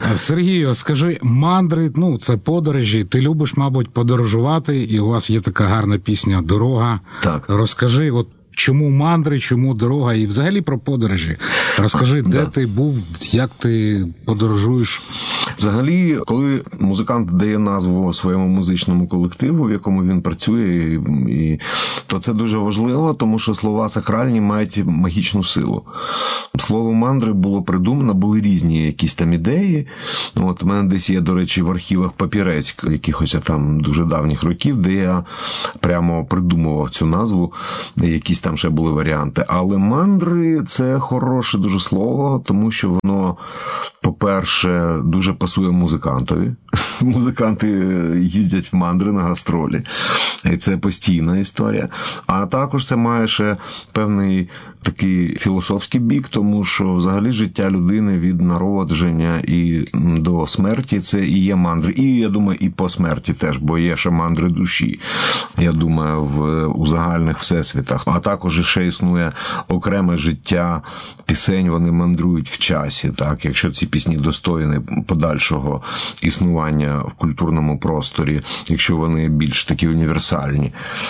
Сергію, скажи, мандри, це подорожі, ти любиш, мабуть, подорожувати, і у вас є така гарна пісня «Дорога». Так. Розкажи, чому мандри, чому дорога і взагалі про подорожі. Розкажи, де ти був, як ти подорожуєш? Взагалі, коли музикант дає назву своєму музичному колективу, в якому він працює, то це дуже важливо, тому що слова сакральні мають магічну силу. Слово мандри було придумано, були різні якісь там ідеї. У мене десь є, до речі, в архівах папірець якихось там дуже давніх років, де я прямо придумував цю назву, якісь там ще були варіанти. Але мандри – це хороше дуже слово, тому що воно, по-перше, дуже пасує музикантові. Музиканти їздять в мандри на гастролі. І це постійна історія. А також це має ще певний такий філософський бік, тому що взагалі життя людини від народження і до смерті – це і є мандри. І, я думаю, і по смерті теж, бо є ще мандри душі, я думаю, у загальних всесвітах. А також ще існує окреме життя пісень, вони мандрують в часі, так, якщо ці пісні достойні подальшого існування в культурному просторі, якщо вони більш такі універсальні.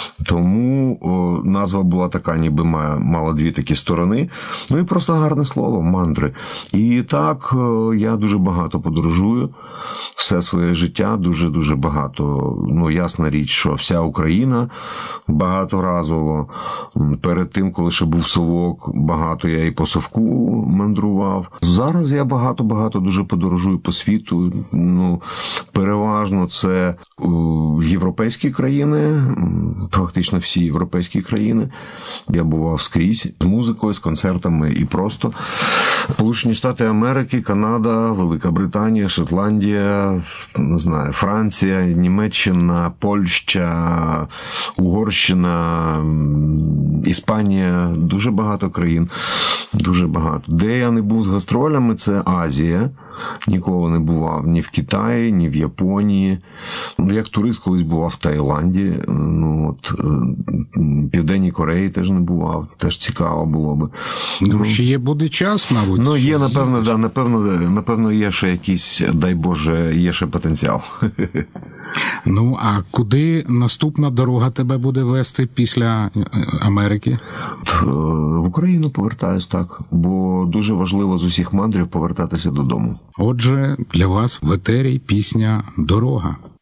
Тому назва була така, ніби мала дві такі сторони. І просто гарне слово – мандри. І так, я дуже багато подорожую. Все своє життя дуже-дуже багато. Ясна річ, що вся Україна багаторазово. Перед тим, коли ще був совок, багато я і по совку мандрував. Зараз я багато дуже подорожую по світу. Переважно це європейські країни, фактично всі європейські країни. Я бував скрізь з музикою, з концертами і просто. Сполучені Штати Америки, Канада, Велика Британія, Шотландія, не знаю, Франція, Німеччина, Польща, Угорщина, Іспанія, дуже багато країн, дуже багато. Де я не був з гастролями, це Азія. Ніколи не бував ні в Китаї, ні в Японії. Як турист колись бував в Таїланді, в Південній Кореї теж не бував, теж цікаво було би. Ще буде час, мабуть. Є, напевно, є ще якийсь, дай Боже, є ще потенціал. А куди наступна дорога тебе буде вести після Америки? В Україну повертаюсь, так. Бо дуже важливо з усіх мандрів повертатися додому. Отже, для вас в етері пісня «Дорога».